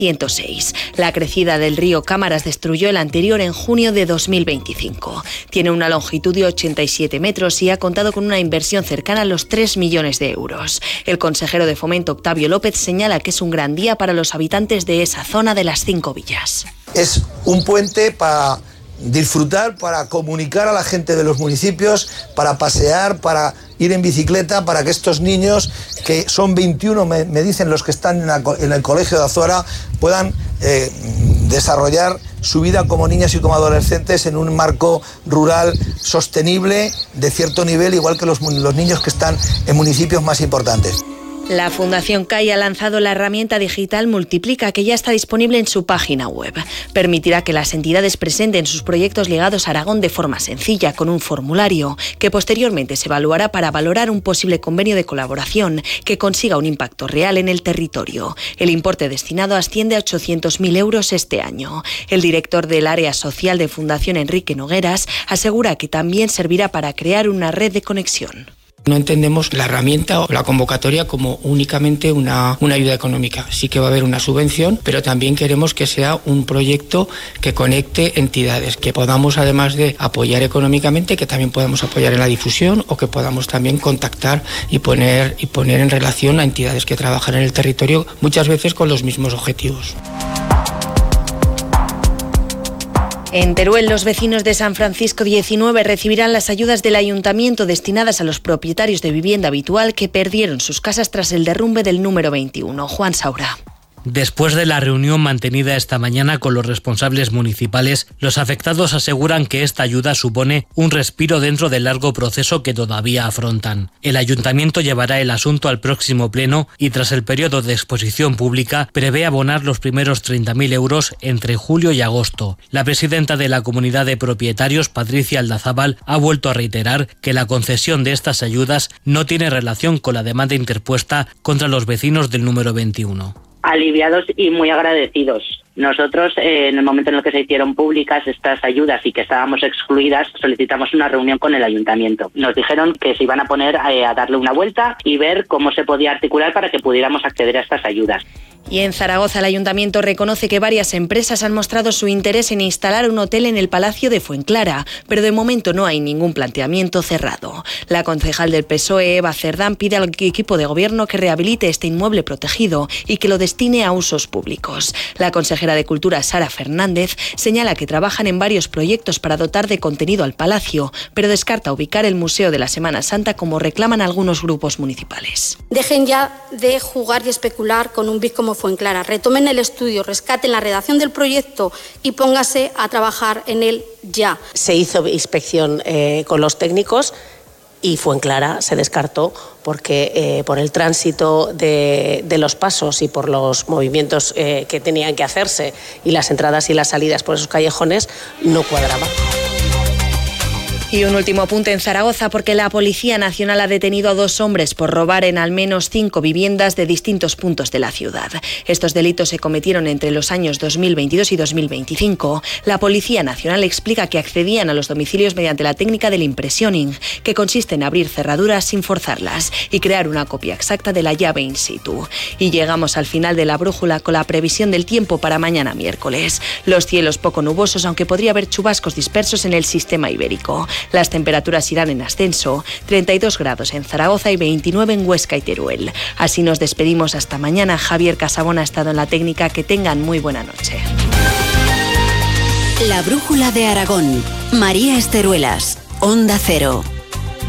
106. La crecida del río Cámaras destruyó el anterior en junio de 2025. Tiene una longitud de 87 metros y ha contado con una inversión cercana a los 3 millones de euros. El consejero de Fomento, Octavio López, señala que es un gran día para los habitantes de esa zona de las 5 villas. Es un puente para disfrutar, para comunicar a la gente de los municipios, para pasear, para ir en bicicleta, para que estos niños, que son 21, me dicen los que están en el colegio de Azuara, puedan desarrollar su vida como niñas y como adolescentes en un marco rural sostenible de cierto nivel, igual que los niños que están en municipios más importantes. La Fundación CAI ha lanzado la herramienta digital Multiplica, que ya está disponible en su página web. Permitirá que las entidades presenten sus proyectos ligados a Aragón de forma sencilla, con un formulario que posteriormente se evaluará para valorar un posible convenio de colaboración que consiga un impacto real en el territorio. El importe destinado asciende a 800.000 euros este año. El director del área social de Fundación, Enrique Nogueras, asegura que también servirá para crear una red de conexión. No entendemos la herramienta o la convocatoria como únicamente una ayuda económica. Sí que va a haber una subvención, pero también queremos que sea un proyecto que conecte entidades, que podamos, además de apoyar económicamente, que también podamos apoyar en la difusión o que podamos también contactar y poner en relación a entidades que trabajan en el territorio, muchas veces con los mismos objetivos. En Teruel, los vecinos de San Francisco 19 recibirán las ayudas del ayuntamiento destinadas a los propietarios de vivienda habitual que perdieron sus casas tras el derrumbe del número 21. Juan Saura. Después de la reunión mantenida esta mañana con los responsables municipales, los afectados aseguran que esta ayuda supone un respiro dentro del largo proceso que todavía afrontan. El ayuntamiento llevará el asunto al próximo pleno y tras el periodo de exposición pública prevé abonar los primeros 30.000 euros entre julio y agosto. La presidenta de la comunidad de propietarios, Patricia Aldazábal, ha vuelto a reiterar que la concesión de estas ayudas no tiene relación con la demanda interpuesta contra los vecinos del número 21. Aliviados y muy agradecidos. Nosotros, en el momento en el que se hicieron públicas estas ayudas y que estábamos excluidas, solicitamos una reunión con el ayuntamiento. Nos dijeron que se iban a poner a darle una vuelta y ver cómo se podía articular para que pudiéramos acceder a estas ayudas. Y en Zaragoza, el ayuntamiento reconoce que varias empresas han mostrado su interés en instalar un hotel en el Palacio de Fuenclara, pero de momento no hay ningún planteamiento cerrado. La concejal del PSOE, Eva Cerdán, pide al equipo de gobierno que rehabilite este inmueble protegido y que lo destine a usos públicos. La consejera de Cultura, Sara Fernández, señala que trabajan en varios proyectos para dotar de contenido al palacio, pero descarta ubicar el Museo de la Semana Santa como reclaman algunos grupos municipales. Dejen ya de jugar y especular con un BIC como Fuenclara, retomen el estudio, rescaten la redacción del proyecto y póngase a trabajar en él ya. Se hizo inspección con los técnicos y Fuenclara se descartó porque por el tránsito de los pasos y por los movimientos que tenían que hacerse y las entradas y las salidas por esos callejones no cuadraba. Y un último apunte en Zaragoza, porque la Policía Nacional ha detenido a 2 hombres por robar en al menos 5 viviendas de distintos puntos de la ciudad. Estos delitos se cometieron entre los años 2022 y 2025. La Policía Nacional explica que accedían a los domicilios mediante la técnica del impressioning, que consiste en abrir cerraduras sin forzarlas y crear una copia exacta de la llave in situ. Y llegamos al final de la brújula con la previsión del tiempo para mañana miércoles. Los cielos poco nubosos, aunque podría haber chubascos dispersos en el sistema ibérico. Las temperaturas irán en ascenso, 32 grados en Zaragoza y 29 en Huesca y Teruel. Así nos despedimos hasta mañana. Javier Casabón ha estado en la técnica. Que tengan muy buena noche. La brújula de Aragón. María Esteruelas, Onda Cero.